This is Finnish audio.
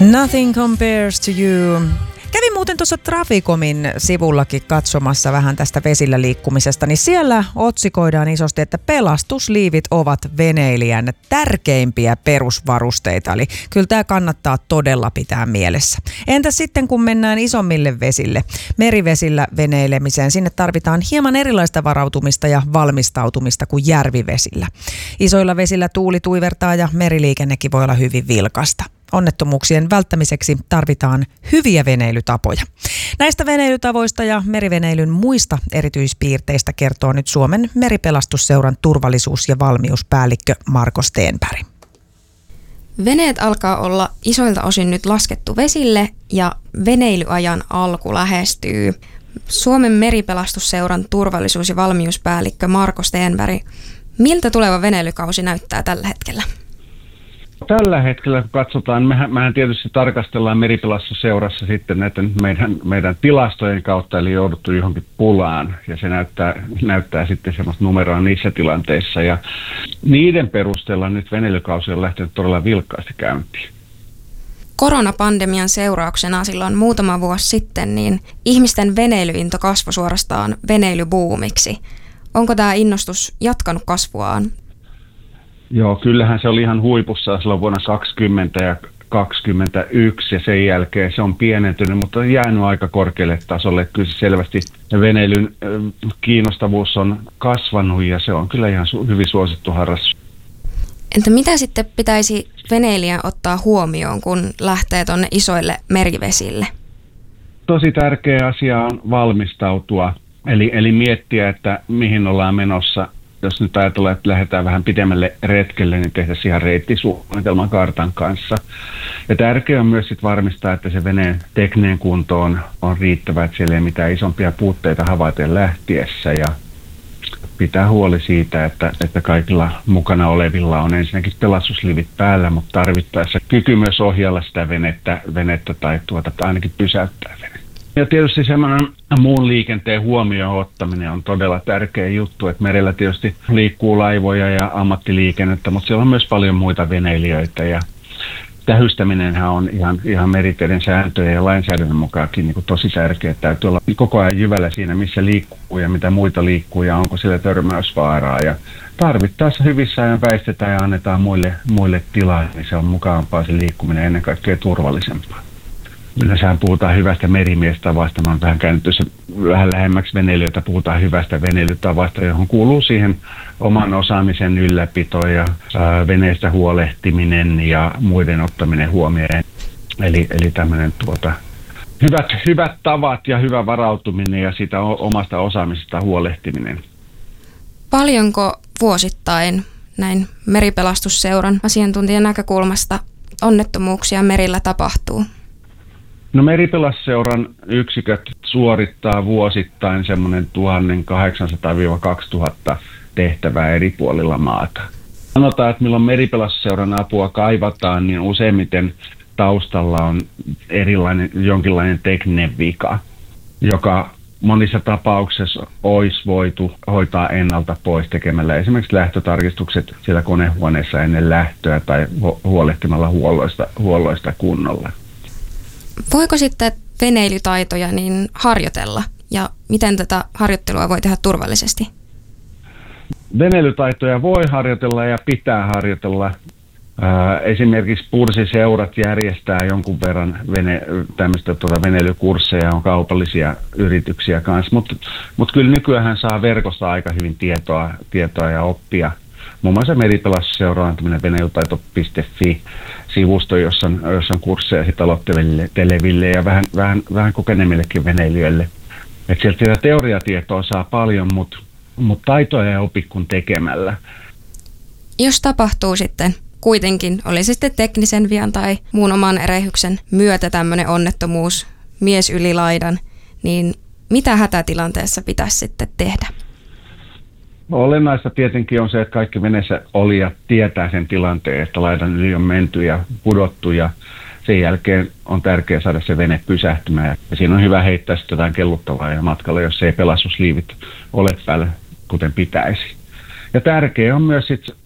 Nothing compares to you. Kävin muuten tuossa Traficomin sivullakin katsomassa vähän tästä vesillä liikkumisesta, niin siellä otsikoidaan isosti, että pelastusliivit ovat veneilijän tärkeimpiä perusvarusteita. Eli kyllä tämä kannattaa todella pitää mielessä. Entä sitten kun mennään isommille vesille, merivesillä veneilemiseen, sinne tarvitaan hieman erilaista varautumista ja valmistautumista kuin järvivesillä. Isoilla vesillä tuuli tuivertaa ja meriliikennekin voi olla hyvin vilkasta. Onnettomuuksien välttämiseksi tarvitaan hyviä veneilytapoja. Näistä veneilytavoista ja meriveneilyn muista erityispiirteistä kertoo nyt Suomen meripelastusseuran turvallisuus- ja valmiuspäällikkö Marko Stenberg. Veneet alkaa olla isoilta osin nyt laskettu vesille ja veneilyajan alku lähestyy. Suomen meripelastusseuran turvallisuus- ja valmiuspäällikkö Marko Stenberg. Miltä tuleva veneilykausi näyttää tällä hetkellä? Tällä hetkellä, kun katsotaan, mehän tietysti tarkastellaan meripelastuseurassa sitten näiden meidän tilastojen kautta, eli jouduttu johonkin pulaan, ja se näyttää sitten semmoista numeroa niissä tilanteissa, ja niiden perusteella nyt veneilykausi on lähtenyt todella vilkkaasti käyntiin. Koronapandemian seurauksena silloin muutama vuosi sitten, niin ihmisten veneilyinto kasvoi suorastaan veneilybuumiksi. Onko tämä innostus jatkanut kasvuaan? Joo, kyllähän se oli ihan huipussa silloin vuonna 2020 ja 2021 ja sen jälkeen se on pienentynyt, mutta on jäänyt aika korkealle tasolle. Kyllä se selvästi veneilyn kiinnostavuus on kasvanut ja se on kyllä ihan hyvin suosittu harrastus. Entä mitä sitten pitäisi veneilijän ottaa huomioon, kun lähtee tuonne isoille merivesille? Tosi tärkeä asia on valmistautua, eli miettiä, että mihin ollaan menossa. Jos nyt ajatellaan, että lähdetään vähän pidemmälle retkelle, niin tehdään ihan reittisuunnitelman kartan kanssa. Ja tärkeää on myös sit varmistaa, että se veneen tekninen kunto on riittävä, että siellä ei mitään isompia puutteita havaita lähtiessä. Ja pitää huoli siitä, että kaikilla mukana olevilla on ensinnäkin pelastusliivit päällä, mutta tarvittaessa kyky myös ohjalla sitä venettä tai ainakin pysäyttää venettä. Ja tietysti semmoinen muun liikenteen huomioon ottaminen on todella tärkeä juttu, että merellä tietysti liikkuu laivoja ja ammattiliikennettä, mutta siellä on myös paljon muita veneilijöitä ja tähystäminenhän on ihan meriteiden sääntöjen ja lainsäädännön mukaankin niin kuin tosi tärkeää. Täytyy olla koko ajan jyvällä siinä, missä liikkuu ja mitä muita liikkuu ja onko siellä törmäysvaaraa. Ja tarvittaessa hyvissä ajan väistetään ja annetaan muille tilaa, niin se on mukavampaa se liikkuminen ennen kaikkea turvallisempaa. Yleensähän puhutaan hyvästä merimiestavoista. Mä oon vähän käynyt vähän lähemmäksi veneilyitä. Puhutaan hyvästä veneilytavoista, johon kuuluu siihen oman osaamisen ylläpito ja veneestä huolehtiminen ja muiden ottaminen huomioon. Eli tämmöinen hyvät tavat ja hyvä varautuminen ja sitä omasta osaamisesta huolehtiminen. Paljonko vuosittain näin meripelastusseuran asiantuntijan näkökulmasta onnettomuuksia merillä tapahtuu? No meripelastusseuran yksiköt suorittaa vuosittain semmoinen 1800-2000 tehtävää eri puolilla maata. Sanotaan, että milloin meripelastusseuran apua kaivataan, niin useimmiten taustalla on jonkinlainen tekninen vika, joka monissa tapauksissa olisi voitu hoitaa ennalta pois tekemällä esimerkiksi lähtötarkistukset siellä konehuoneessa ennen lähtöä tai huolehtimalla huolloista kunnolla. Voiko sitten veneilytaitoja niin harjoitella ja miten tätä harjoittelua voi tehdä turvallisesti? Veneilytaitoja voi harjoitella ja pitää harjoitella. Esimerkiksi pursiseurat järjestää jonkun verran veneilykursseja, on kaupallisia yrityksiä kanssa, mutta kyllä nykyään saa verkosta aika hyvin tietoa ja oppia. Muun muassa meripelastusseuraa on tämmöinen veneilytaito.fi-sivusto, jossa on kursseja aloitteleville ja vähän kokeneemmillekin veneilijöille. Et sieltä teoriatietoa saa paljon, mutta taitoja ei opi kuin tekemällä. Jos tapahtuu sitten kuitenkin, oli se sitten teknisen vian tai muun oman erehyksen myötä tämmöinen onnettomuus, mies yli laidan, niin mitä hätätilanteessa pitäisi sitten tehdä? Olennaista tietenkin on se, että kaikki veneessä olijat tietää sen tilanteen, että laidan yli on menty ja pudottu ja sen jälkeen on tärkeää saada se vene pysähtymään. Ja siinä on hyvä heittää sitten jotain kelluttavaa ja matkalla, jos ei pelastusliivit ole päällä kuten pitäisi. Ja tärkeää on myös sitten